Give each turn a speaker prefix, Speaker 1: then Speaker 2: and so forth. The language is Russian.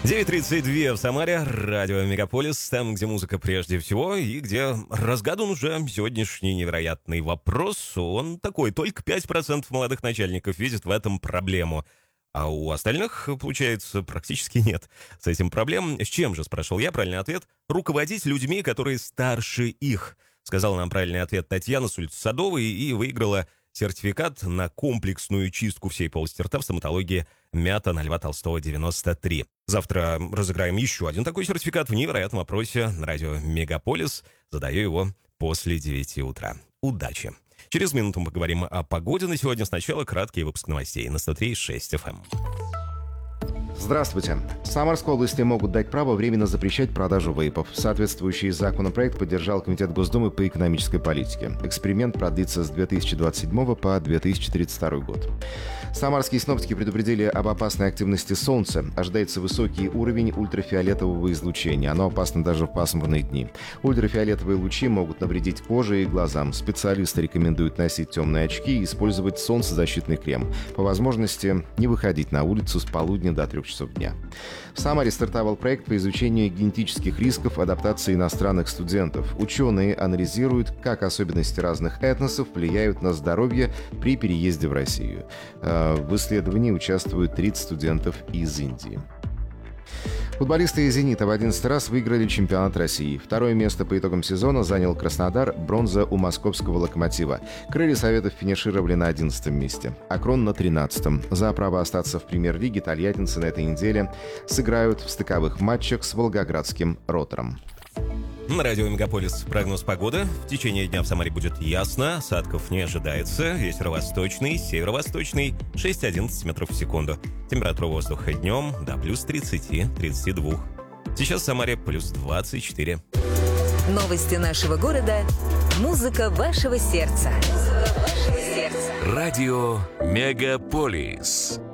Speaker 1: 9:32 в Самаре, радио Мегаполис, там, где музыка прежде всего, и где разгадан уже сегодняшний невероятный вопрос. Он такой: только 5% молодых начальников видят в этом проблему. А у остальных, получается, практически нет с этим проблем. С чем же, спрашивал я? Правильный ответ: руководить людьми, которые старше их. Сказала нам правильный ответ Татьяна с улицы Садовой и выиграла сертификат на комплексную чистку всей полости рта в стоматологии «Мята» на Льва Толстого, 93. Завтра разыграем еще один такой сертификат в невероятном вопросе на радио «Мегаполис». Задаю его после 9 утра. Удачи! Через минуту мы поговорим о погоде. На сегодня сначала краткий выпуск новостей на 103.6 FM.
Speaker 2: Здравствуйте. В Самарской области могут дать право временно запрещать продажу вейпов. Соответствующий законопроект поддержал Комитет Госдумы по экономической политике. Эксперимент продлится с 2027 по 2032 год. Самарские синоптики предупредили об опасной активности Солнца. Ожидается высокий уровень ультрафиолетового излучения. Оно опасно даже в пасмурные дни. Ультрафиолетовые лучи могут навредить коже и глазам. Специалисты рекомендуют носить темные очки и использовать солнцезащитный крем. По возможности не выходить на улицу с полудня до 3 часов дня. В Самаре стартовал проект по изучению генетических рисков адаптации иностранных студентов. Ученые анализируют, как особенности разных этносов влияют на здоровье при переезде в Россию. В исследовании участвуют 30 студентов из Индии. Футболисты из «Зенита» в 11 раз выиграли чемпионат России. Второе место по итогам сезона занял Краснодар, бронза у московского «Локомотива». Крылья Советов финишировали на 11 месте, Акрон на 13-м. За право остаться в премьер-лиге тольяттинцы на этой неделе сыграют в стыковых матчах с волгоградским «Ротором».
Speaker 1: На радио «Мегаполис» прогноз погоды. В течение дня в Самаре будет ясно, осадков не ожидается. Ветер восточный, северо-восточный, 6-11 метров в секунду. Температура воздуха днем до плюс 30-32. Сейчас в Самаре плюс 24.
Speaker 3: Новости нашего города. Музыка вашего сердца.
Speaker 4: Радио «Мегаполис».